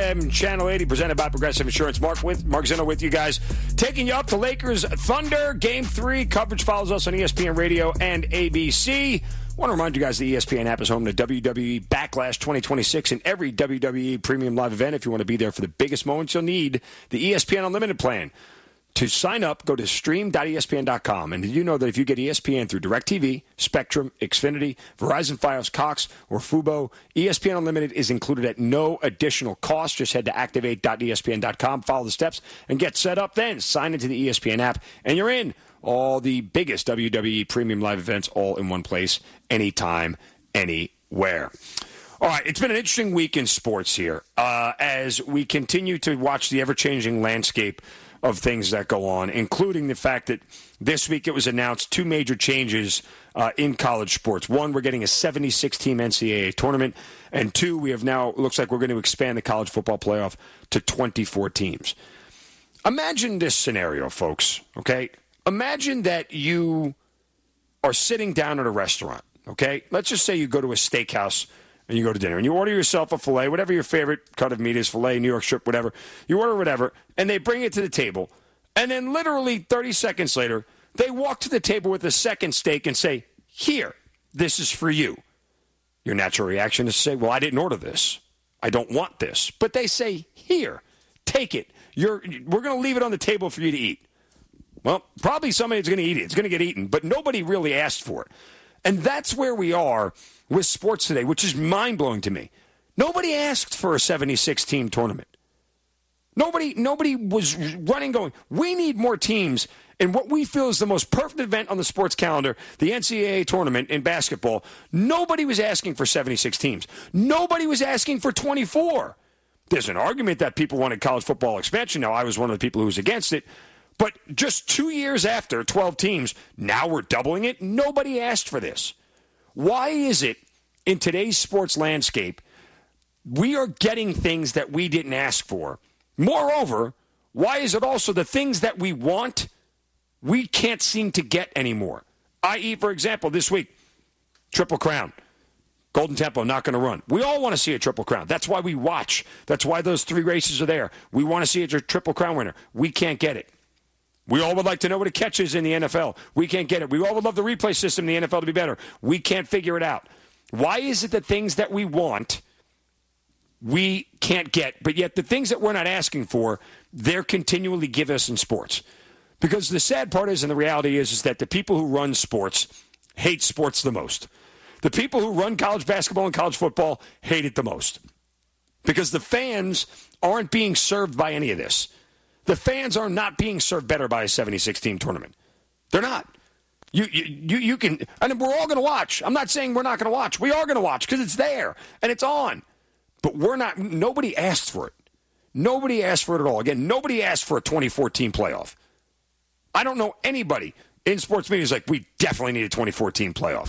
FM, Channel 80, presented by Progressive Insurance. Mark Zinno with you guys. Taking you up to Lakers Thunder, Game 3. Coverage follows us on ESPN Radio and ABC. I want to remind you guys the ESPN app is home to WWE Backlash 2026 and every WWE Premium Live event. If you want to be there for the biggest moments, you'll need the ESPN Unlimited plan. To sign up, go to stream.espn.com. And did you know that if you get ESPN through DirecTV, Spectrum, Xfinity, Verizon Fios, Cox, or Fubo, ESPN Unlimited is included at no additional cost. Just head to activate.espn.com, follow the steps, and get set up then. Sign into the ESPN app, and you're in. All the biggest WWE Premium Live events all in one place, anytime, anywhere. All right, it's been an interesting week in sports here as we continue to watch the ever-changing landscape of things that go on, including the fact that this week it was announced two major changes in college sports. One, we're getting a 76-team NCAA tournament, and two, we have now, looks like we're going to expand the college football playoff to 24 teams. Imagine this scenario, folks, okay? Imagine that you are sitting down at a restaurant, okay? Let's just say you go to a steakhouse and you go to dinner, and you order yourself a filet, whatever your favorite cut of meat is, filet, New York strip, whatever. You order whatever, and they bring it to the table. And then literally 30 seconds later, they walk to the table with a second steak and say, here, this is for you. Your natural reaction is to say, well, I didn't order this. I don't want this. But they say, here, take it. We're going to leave it on the table for you to eat. Well, probably somebody's going to eat it. It's going to get eaten, but nobody really asked for it. And that's where we are with sports today, which is mind-blowing to me. Nobody asked for a 76-team tournament. Nobody was running going, we need more teams in what we feel is the most perfect event on the sports calendar, the NCAA tournament in basketball. Nobody was asking for 76 teams. Nobody was asking for 24. There's an argument that people wanted college football expansion. Now, I was one of the people who was against it. But just 2 years after 12 teams, now we're doubling it. Nobody asked for this. Why is it in today's sports landscape we are getting things that we didn't ask for? Moreover, why is it also the things that we want we can't seem to get anymore? I.e., for example, this week, Triple Crown. Golden Tempo not going to run. We all want to see a Triple Crown. That's why we watch. That's why those three races are there. We want to see a Triple Crown winner. We can't get it. We all would like to know what a catch is in the NFL. We can't get it. We all would love the replay system in the NFL to be better. We can't figure it out. Why is it that things that we want, we can't get, but yet the things that we're not asking for, they're continually give us in sports? Because the sad part is, and the reality is that the people who run sports hate sports the most. The people who run college basketball and college football hate it the most. Because the fans aren't being served by any of this. The fans are not being served better by a 76-team tournament. They're not. You can, and we're all going to watch. I'm not saying we're not going to watch. We are going to watch because it's there and it's on. But we're not. Nobody asked for it. Nobody asked for it at all. Again, nobody asked for a 24-team playoff. I don't know anybody in sports media who's like, we definitely need a 24-team playoff.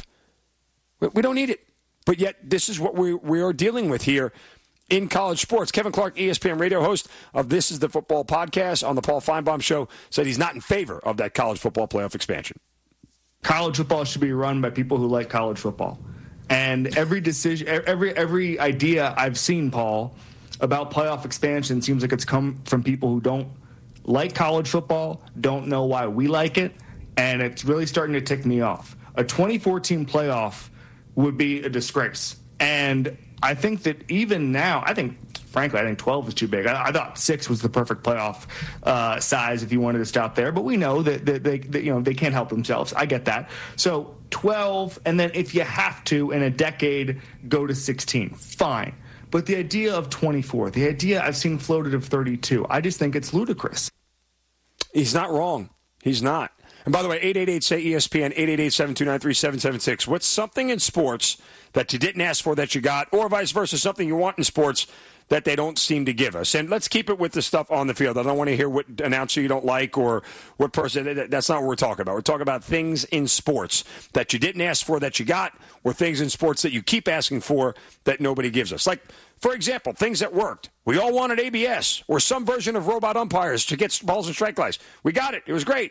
We don't need it. But yet, this is what we are dealing with here in college sports. Kevin Clark, ESPN radio host of This is the Football Podcast on the Paul Feinbaum Show, said he's not in favor of that college football playoff expansion. College football should be run by people who like college football. And every decision, every idea I've seen, Paul, about playoff expansion seems like it's come from people who don't like college football, don't know why we like it, and it's really starting to tick me off. A 24-team playoff would be a disgrace. And I think that even now, frankly, I think 12 is too big. I thought 6 was the perfect playoff size if you wanted to stop there. But we know that they can't help themselves. I get that. So 12, and then if you have to in a decade, go to 16. Fine. But the idea of 24, the idea I've seen floated of 32, I just think it's He's not wrong. He's not. And by the way, 888-SAY-ESPN, 888-729-3776. What's something in sports that you didn't ask for that you got, or vice versa, something you want in sports that they don't seem to give us? And let's keep it with the stuff on the field. I don't want to hear what announcer you don't like or what person. That's not what we're talking about. We're talking about things in sports that you didn't ask for that you got, or things in sports that you keep asking for that nobody gives us. Like, for example, things that worked. We all wanted ABS or some version of robot umpires to get balls and strike lights. We got it. It was great.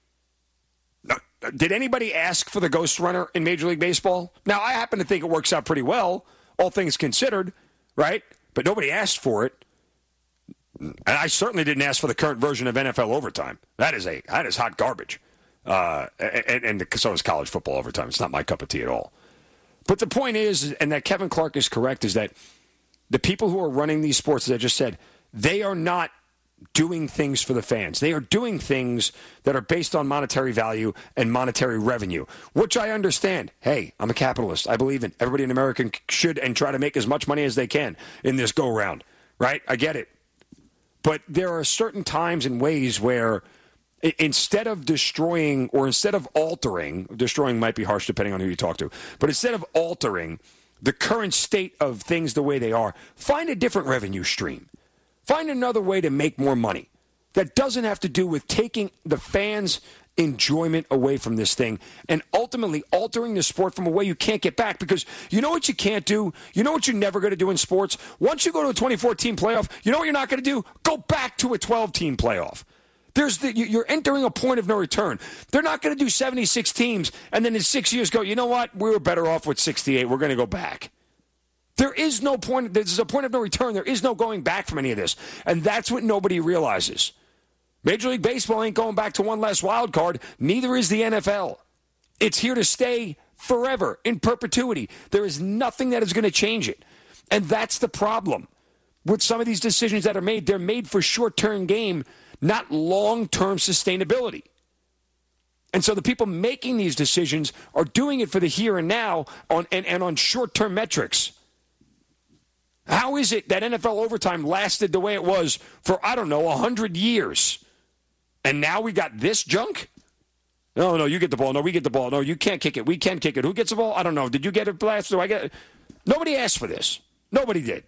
Did anybody ask for the ghost runner in Major League Baseball? Now, I happen to think it works out pretty well, all things considered, right? But nobody asked for it. And I certainly didn't ask for the current version of NFL overtime. That is hot garbage. And so is college football overtime. It's not my cup of tea at all. But the point is, and that Kevin Clark is correct, is that the people who are running these sports, as I just said, they are not doing things for the fans. They are doing things that are based on monetary value and monetary revenue, which I understand. Hey, I'm a capitalist. I believe in everybody in America should and try to make as much money as they can in this go-round, right? I get it. But there are certain times and ways where instead of destroying or instead of altering, destroying might be harsh depending on who you talk to, but instead of altering the current state of things the way they are, find a different revenue stream. Find another way to make more money that doesn't have to do with taking the fans' enjoyment away from this thing and ultimately altering the sport from a way you can't get back. Because you know what you can't do? You know what you're never going to do in sports? Once you go to a 24-team playoff, you know what you're not going to do? Go back to a 12-team playoff. You're entering a point of no return. They're not going to do 76 teams and then in 6 years go, you know what? We were better off with 68. We're going to go back. There is no point. There's a point of no return. There is no going back from any of this. And that's what nobody realizes. Major League Baseball ain't going back to one last wild card. Neither is the NFL. It's here to stay forever, in perpetuity. There is nothing that is going to change it. And that's the problem with some of these decisions that are made. They're made for short-term game, not long-term sustainability. And so the people making these decisions are doing it for the here and now and on short-term metrics. How is it that NFL overtime lasted the way it was for, 100 years? And now we got this junk? No, you get the ball. No, we get the ball. No, you can't kick it. We can kick it. Who gets the ball? I don't know. Did you get it blast? Do I get it? Nobody asked for this. Nobody did.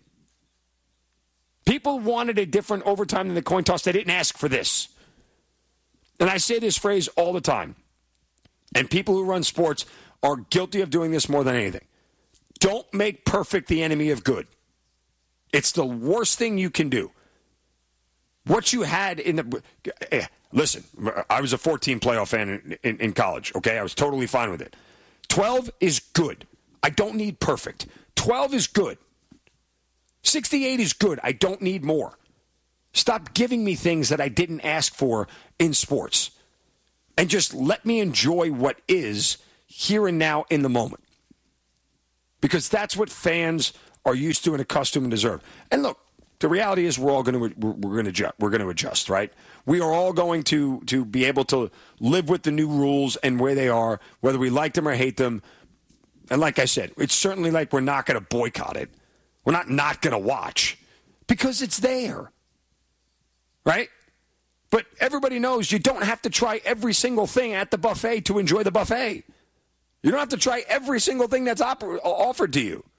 People wanted a different overtime than the coin toss. They didn't ask for this. And I say this phrase all the time. And people who run sports are guilty of doing this more than anything. Don't make perfect the enemy of good. It's the worst thing you can do. What you had in the... Listen, I was a 14 playoff fan in college, okay? I was totally fine with it. 12 is good. I don't need perfect. 12 is good. 68 is good. I don't need more. Stop giving me things that I didn't ask for in sports. And just let me enjoy what is here and now in the moment. Because that's what fans are used to and accustomed and deserve. And look, the reality is we're going to adjust, right? We are all going to be able to live with the new rules and where they are, whether we like them or hate them. And like I said, it's certainly like we're not going to boycott it. We're not going to watch because it's there, right? But everybody knows you don't have to try every single thing at the buffet to enjoy the buffet. You don't have to try every single thing that's offered to you.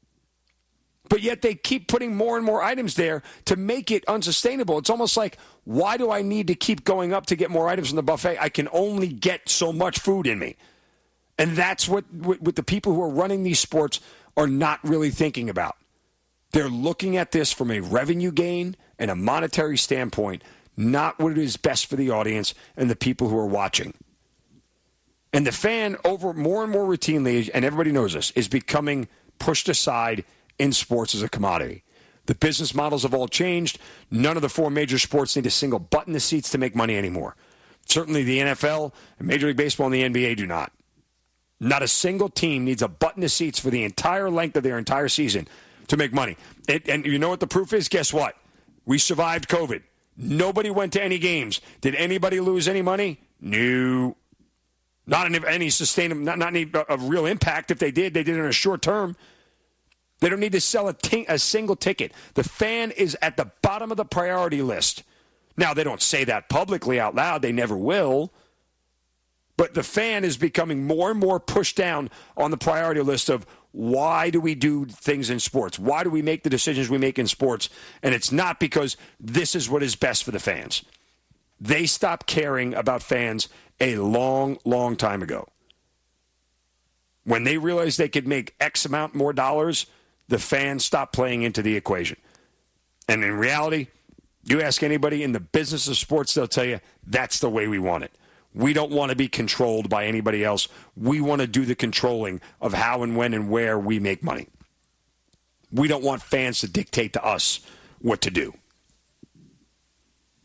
But yet they keep putting more and more items there to make it unsustainable. It's almost like, why do I need to keep going up to get more items from the buffet? I can only get so much food in me. And that's what the people who are running these sports are not really thinking about. They're looking at this from a revenue gain and a monetary standpoint, not what is best for the audience and the people who are watching. And the fan, over more and more routinely, and everybody knows this, is becoming pushed aside in sports as a commodity. The business models have all changed. None of the four major sports need a single butt in the seats to make money anymore. Certainly the NFL and Major League Baseball and the NBA do not. Not a single team needs a butt in the seats for the entire length of their entire season to make money. And you know what the proof is? Guess what? We survived COVID. Nobody went to any games. Did anybody lose any money? No. Not any sustainable, not any real impact. If they did it in a short term. They don't need to sell a single ticket. The fan is at the bottom of the priority list. Now, they don't say that publicly out loud. They never will. But the fan is becoming more and more pushed down on the priority list of why do we do things in sports? Why do we make the decisions we make in sports? And it's not because this is what is best for the fans. They stopped caring about fans a long, long time ago. When they realized they could make X amount more dollars, the fans stopped playing into the equation. And in reality, you ask anybody in the business of sports, they'll tell you that's the way we want it. We don't want to be controlled by anybody else. We want to do the controlling of how and when and where we make money. We don't want fans to dictate to us what to do.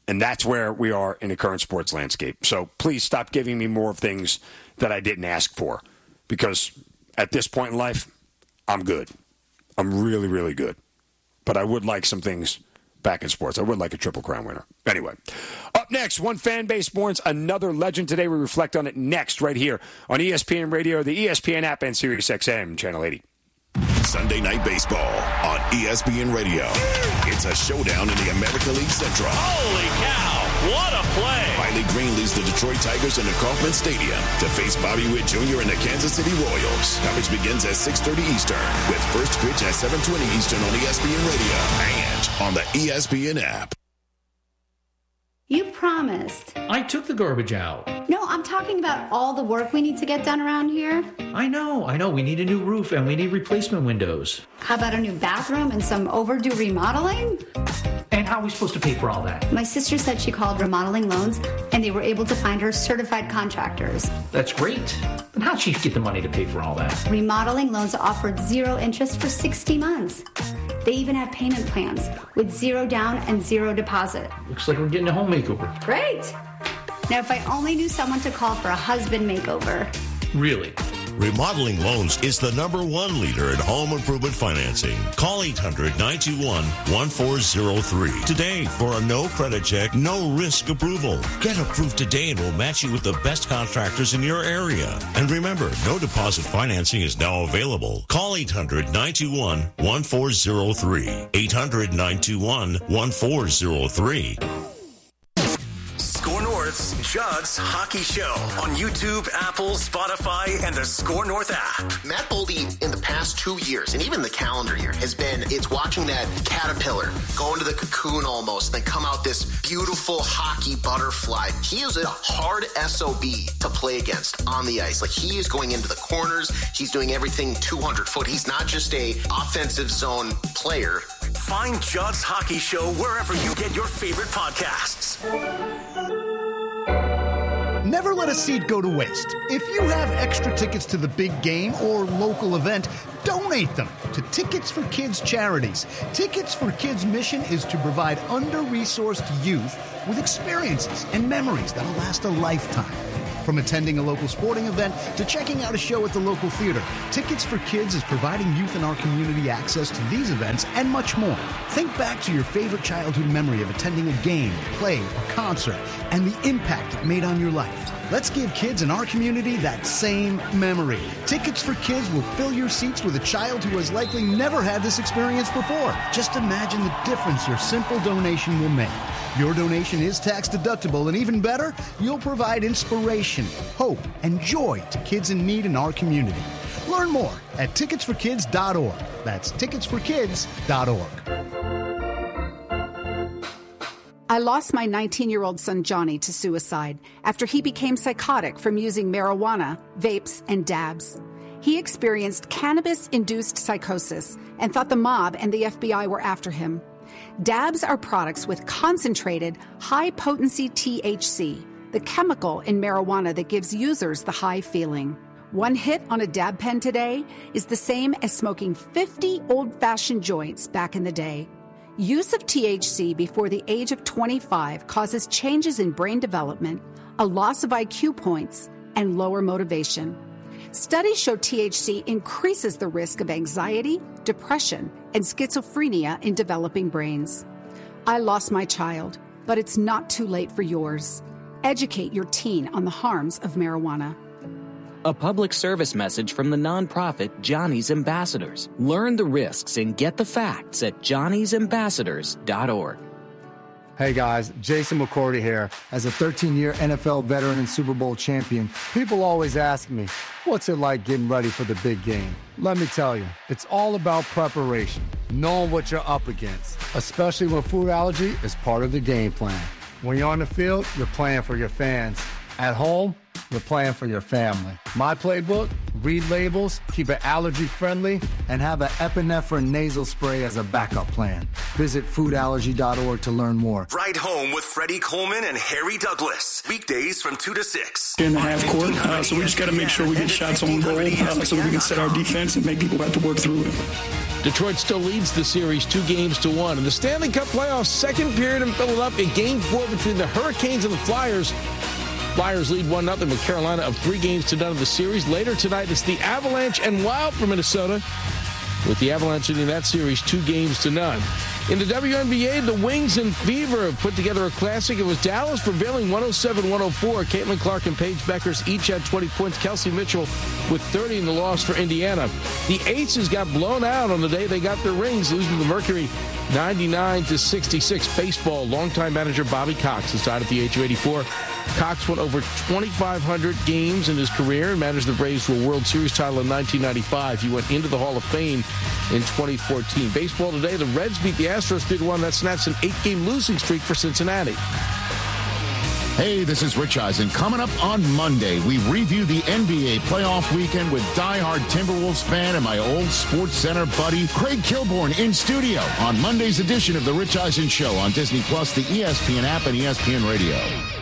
And that's where we are in the current sports landscape. So please stop giving me more of things that I didn't ask for. Because at this point in life, I'm good. I'm really, really good. But I would like some things back in sports. I would like a Triple Crown winner. Anyway, up next, one fan base mourns another legend today. We reflect on it next right here on ESPN Radio, the ESPN app, and SiriusXM, Channel 80. Sunday Night Baseball on ESPN Radio. It's a showdown in the American League Central. Holy cow, what a play. Riley Green leads the Detroit Tigers into Kauffman Stadium to face Bobby Witt Jr. and the Kansas City Royals. Coverage begins at 6:30 Eastern with first pitch at 7:20 Eastern on ESPN Radio and on the ESPN app. You promised. I took the garbage out. No, I'm talking about all the work we need to get done around here. I know. We need a new roof and we need replacement windows. How about a new bathroom and some overdue remodeling? And how are we supposed to pay for all that? My sister said she called Remodeling Loans and they were able to find her certified contractors. That's great. But how'd she get the money to pay for all that? Remodeling Loans offered 0 interest for 60 months. They even have payment plans with 0 down and 0 deposit. Looks like we're getting a home makeover. Great. Now, if I only knew someone to call for a husband makeover. Really? Remodeling Loans is the #1 leader in home improvement financing. Call 800-921-1403 today for a no credit check, no risk approval. Get approved today and we'll match you with the best contractors in your area. And remember, no deposit financing is now available. Call 800-921-1403. 800-921-1403. Score North's Judd's Hockey Show on YouTube, Apple, Spotify, and the Score North app. Matt Boldy in the past 2 years, and even the calendar year, it's watching that caterpillar go into the cocoon almost, then come out this beautiful hockey butterfly. He is a hard SOB to play against on the ice. Like, he is going into the corners. He's doing everything 200 foot. He's not just a offensive zone player. Find Judd's Hockey Show wherever you get your favorite podcasts. Never let a seat go to waste. If you have extra tickets to the big game or local event, donate them to Tickets for Kids charities. Tickets for Kids' mission is to provide under-resourced youth with experiences and memories that'll last a lifetime. From attending a local sporting event to checking out a show at the local theater, Tickets for Kids is providing youth in our community access to these events and much more. Think back to your favorite childhood memory of attending a game, play, or concert, and the impact it made on your life. Let's give kids in our community that same memory. Tickets for Kids will fill your seats with a child who has likely never had this experience before. Just imagine the difference your simple donation will make. Your donation is tax deductible, and even better, you'll provide inspiration, hope, and joy to kids in need in our community. Learn more at ticketsforkids.org. That's ticketsforkids.org. I lost my 19-year-old son Johnny to suicide after he became psychotic from using marijuana, vapes, and dabs. He experienced cannabis-induced psychosis and thought the mob and the FBI were after him. Dabs are products with concentrated, high-potency THC, the chemical in marijuana that gives users the high feeling. One hit on a dab pen today is the same as smoking 50 old-fashioned joints back in the day. Use of THC before the age of 25 causes changes in brain development, a loss of IQ points, and lower motivation. Studies show THC increases the risk of anxiety, depression, and schizophrenia in developing brains. I lost my child, but it's not too late for yours. Educate your teen on the harms of marijuana. A public service message from the nonprofit Johnny's Ambassadors. Learn the risks and get the facts at johnnysambassadors.org. Hey guys, Jason McCourty here. As a 13-year NFL veteran and Super Bowl champion, people always ask me, what's it like getting ready for the big game? Let me tell you, it's all about preparation, knowing what you're up against, especially when food allergy is part of the game plan. When you're on the field, you're playing for your fans. At home, you're playing for your family. My playbook, read labels, keep it allergy-friendly, and have an epinephrine nasal spray as a backup plan. Visit foodallergy.org to learn more. Ride Home with Freddie Coleman and Harry Douglas. Weekdays from 2 to 6. In the half court, so we just got to make sure we get shots on goal so we can set our defense and make people have to work through it. Detroit still leads the series 2-1. In the Stanley Cup playoffs, second period in Philadelphia, Game 4 between the Hurricanes and the Flyers. Flyers lead 1-0 with Carolina up 3-0 of the series. Later tonight, it's the Avalanche and Wild from Minnesota, with the Avalanche leading that series 2-0. In the WNBA, the Wings and Fever have put together a classic. It was Dallas prevailing 107-104. Caitlin Clark and Paige Beckers each had 20 points. Kelsey Mitchell with 30 in the loss for Indiana. The Aces got blown out on the day they got their rings, losing to the Mercury 99-66. Baseball, longtime manager Bobby Cox has died at the age of 84. Cox won over 2,500 games in his career and managed the Braves to a World Series title in 1995. He went into the Hall of Fame in 2014. Baseball today, the Reds beat the Astros 3-1. That snaps an 8-game losing streak for Cincinnati. Hey, this is Rich Eisen. Coming up on Monday, we review the NBA playoff weekend with diehard Timberwolves fan and my old Sports Center buddy, Craig Kilborn, in studio on Monday's edition of The Rich Eisen Show on Disney Plus, the ESPN app, and ESPN Radio.